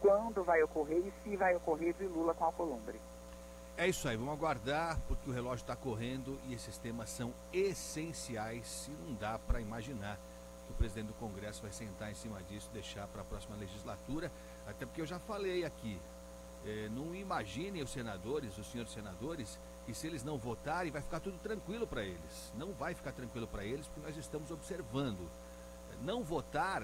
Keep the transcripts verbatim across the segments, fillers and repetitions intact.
quando vai ocorrer e se vai ocorrer de Lula com Alcolumbre. É isso aí, vamos aguardar, porque o relógio está correndo e esses temas são essenciais e não dá para imaginar que o presidente do Congresso vai sentar em cima disso e deixar para a próxima legislatura, até porque eu já falei aqui, eh, não imaginem os senadores, os senhores senadores, que se eles não votarem vai ficar tudo tranquilo para eles. Não vai ficar tranquilo para eles porque nós estamos observando. Não votar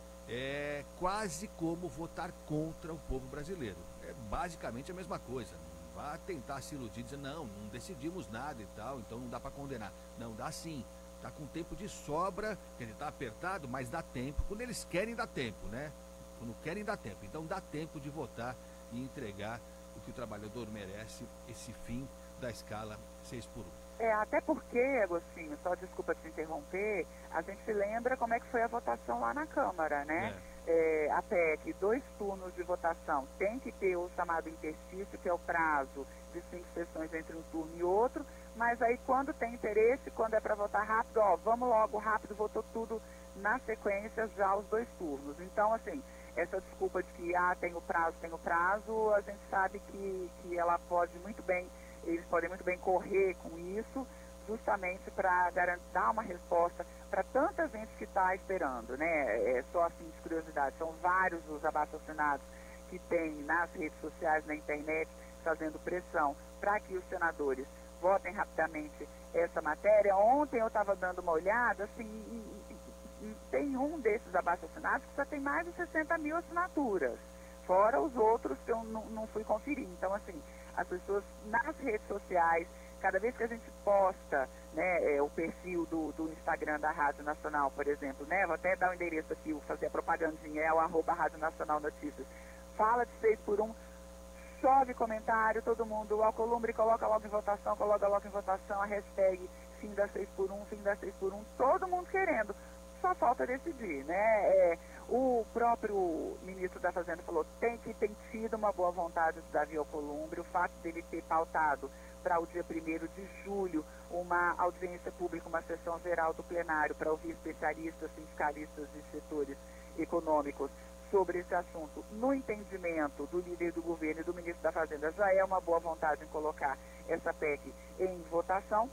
é quase como votar contra o povo brasileiro. É basicamente a mesma coisa. Não vá tentar se iludir, dizer, não, não decidimos nada e tal, então não dá para condenar. Não, dá sim. Tá com tempo de sobra, quer dizer, tá apertado, mas dá tempo. Quando eles querem, dá tempo, né? Quando querem, dá tempo. Então dá tempo de votar e entregar o que o trabalhador merece, esse fim da escala seis por um. É, até porque, Agostinho, só desculpa te interromper, a gente se lembra como é que foi a votação lá na Câmara, né? É. É, a P E C, dois turnos de votação, tem que ter o chamado interstício, que é o prazo de cinco sessões entre um turno e outro, mas aí quando tem interesse, quando é para votar rápido, ó, vamos logo rápido, votou tudo na sequência já os dois turnos. Então, assim, essa desculpa de que, ah, tem o prazo, tem o prazo, a gente sabe que, que ela pode muito bem, eles podem muito bem correr com isso, justamente para dar uma resposta para tanta gente que está esperando, né? É só assim de curiosidade, são vários os abaixo-assinados que tem nas redes sociais, na internet, fazendo pressão para que os senadores votem rapidamente essa matéria. Ontem eu estava dando uma olhada, assim, e, e, e tem um desses abaixo-assinados que já tem mais de sessenta mil assinaturas, fora os outros que eu não, não fui conferir. Então, assim, as pessoas nas redes sociais, cada vez que a gente posta, né, é, o perfil do, do Instagram da Rádio Nacional, por exemplo, né, vou até dar o endereço aqui, vou fazer a propagandinha, é o arroba Rádio Nacional Notícias, fala de seis por um, chove comentário, todo mundo, o Alcolumbre coloca logo em votação, coloca logo em votação a hashtag fim da seis por um, fim da seis por um, todo mundo querendo, só falta decidir, né, é, o próprio ministro da Fazenda falou, tem que ter tido uma boa vontade do Davi Alcolumbre, o fato dele ter pautado para o dia primeiro de julho uma audiência pública, uma sessão geral do plenário para ouvir especialistas, sindicalistas e setores econômicos sobre esse assunto, no entendimento do líder do governo e do ministro da Fazenda, já é uma boa vontade em colocar essa P E C em votação,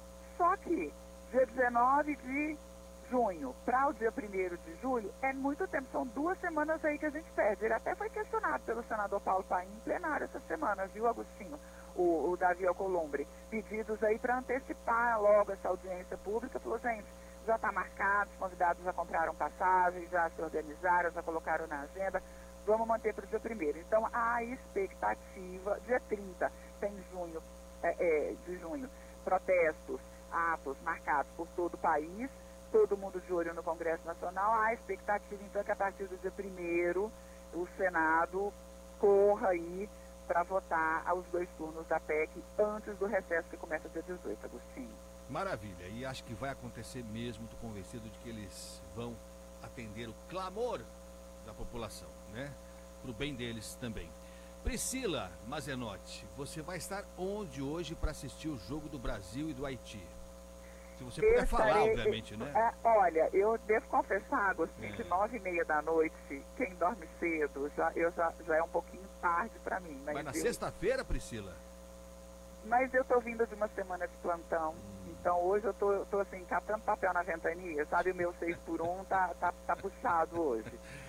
só que dia dezenove de junho para o dia primeiro de julho é muito tempo, são duas semanas aí que a gente perde. Ele até foi questionado pelo senador Paulo Paim em plenário essa semana, viu, Agostinho? O, o Davi Alcolumbre, pedidos aí para antecipar logo essa audiência pública, falou, gente, já está marcado, os convidados já compraram passagem, já se organizaram, já colocaram na agenda, vamos manter para o dia primeiro. Então, a expectativa, dia trinta, tem junho, é, é, de junho, protestos, atos marcados por todo o país, todo mundo de olho no Congresso Nacional, a expectativa, então, é que a partir do dia primeiro, o Senado corra aí para votar aos dois turnos da P E C antes do recesso que começa dia dezoito, Agostinho. Maravilha, e acho que vai acontecer mesmo, estou convencido de que eles vão atender o clamor da população, né? Para o bem deles também. Priscila Mazenotti, você vai estar onde hoje para assistir o jogo do Brasil e do Haiti? Se você puder eu falar, estarei, obviamente, né? É, olha, eu devo confessar, Agostinho, é. que nove e meia da noite, quem dorme cedo, já, eu já, já é um pouquinho tarde para mim. Mas Vai na eu, sexta-feira, Priscila? Mas eu tô vindo de uma semana de plantão, hum. então hoje eu tô, eu tô assim, catando papel na ventania, sabe? O meu seis por um tá, tá, tá puxado hoje.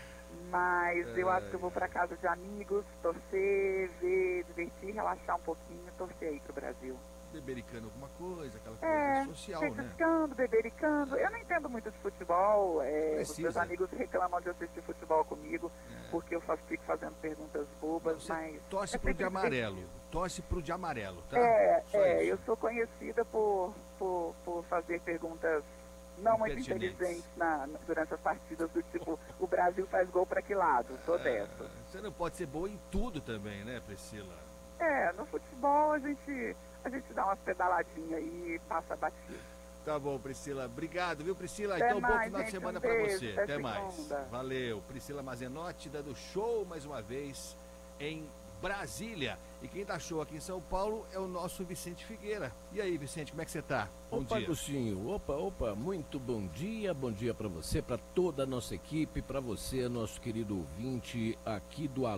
Mas é, eu acho que eu vou para casa de amigos, torcer, ver, divertir, relaxar um pouquinho, torcer aí pro Brasil. Bebericando alguma coisa, aquela coisa é, social, petiscando, né? bebericando. Eu não entendo muito de futebol, é, os meus Precisa. amigos reclamam de assistir futebol comigo, é. porque eu faço, fico fazendo perguntas bobas, Você mas... torce é pro de amarelo, torce pro de amarelo, tá? É, Só é isso. eu sou conhecida por, por, por fazer perguntas não muito inteligentes na, durante as partidas, do tipo, o Brasil faz gol para que lado? Sou ah, dessa. Você não pode ser boa em tudo também, né, Priscila? É, no futebol a gente... A gente dá umas pedaladinhas aí e passa batido. Tá bom, Priscila. Obrigado, viu, Priscila? Até então, mais, bom final gente, de semana um pra beijo, você. até Até mais. segunda. Valeu. Priscila Mazenotti dando show mais uma vez em Brasília. E quem dá show aqui em São Paulo é o nosso Vicente Figueira. E aí, Vicente, como é que você tá? Bom opa, dia. Agostinho. Opa, opa, muito bom dia. Bom dia pra você, pra toda a nossa equipe, pra você, nosso querido ouvinte aqui do